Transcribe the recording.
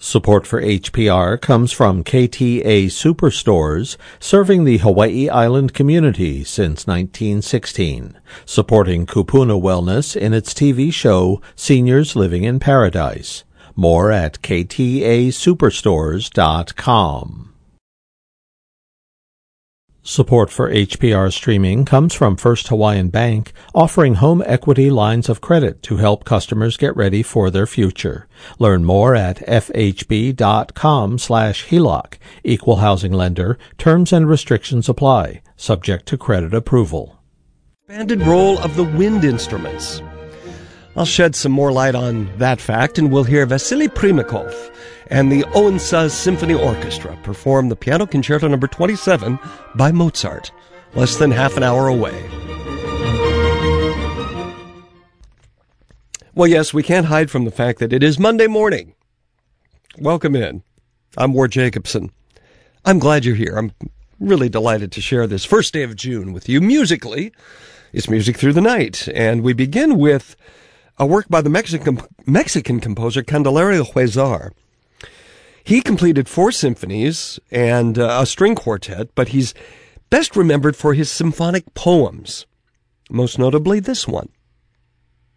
Support for HPR comes from KTA Superstores, serving the Hawaii Island community since 1916, supporting Kupuna Wellness in its TV show Seniors Living in Paradise. More at ktasuperstores.com. Support for HPR streaming comes from First Hawaiian Bank, offering home equity lines of credit to help customers get ready for their future. Learn more at fhb.com/HELOC. Equal housing lender. Terms and restrictions apply. Subject to credit approval. Expanded role of the wind instruments. I'll shed some more light on that fact, and we'll hear Vasily Primakov and the Odense Symphony Orchestra perform the Piano Concerto No. 27 by Mozart, less than half an hour away. Well, yes, we can't hide from the fact that it is Monday morning. Welcome in. I'm Ward Jacobson. I'm glad you're here. I'm really delighted to share this first day of June with you musically. It's Music Through the Night, and we begin with a work by the Mexican composer Candelario Huizar. He completed 4 symphonies and a string quartet, but he's best remembered for his symphonic poems, most notably this one.